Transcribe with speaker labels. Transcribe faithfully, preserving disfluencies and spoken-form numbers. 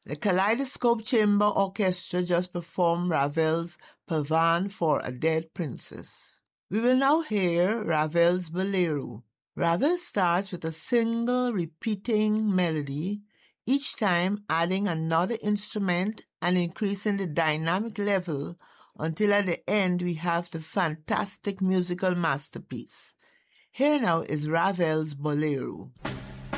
Speaker 1: The Kaleidoscope Chamber Orchestra just performed Ravel's Pavane for a Dead Princess. We will now hear Ravel's Bolero. Ravel starts with a single repeating melody, each time adding another instrument and increasing the dynamic level until at the end we have the fantastic musical masterpiece. Here now is Ravel's Bolero.